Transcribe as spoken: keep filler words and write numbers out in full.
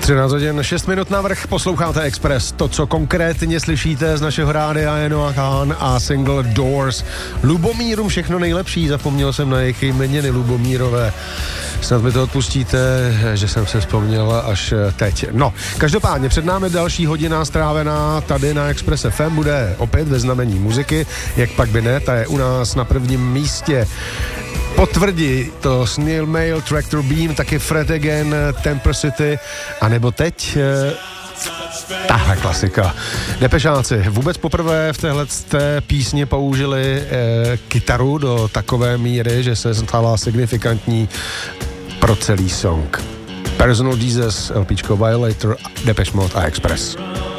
třináct hodin, šest minut navrch, posloucháte Express. To, co konkrétně slyšíte z našeho rádia, je Noah Kahan a single Doors. Lubomírům všechno nejlepší, zapomněl jsem na jejich jmeniny Lubomírové. Snad mi to odpustíte, že jsem se vzpomněl až teď. No, každopádně před námi další hodina strávená tady na Express F M bude opět ve znamení muziky, jak pak by ne, ta je u nás na prvním místě. Potvrdí to Snail Mail, Tractor Beam, taky Fred Again, Temper City, anebo teď eh, tahle klasika. Depešáci vůbec poprvé v téhle písni použili eh, kytaru do takové míry, že se stala signifikantní pro celý song. Personal Jesus, LPčko Violator, Depeche Mode a Express.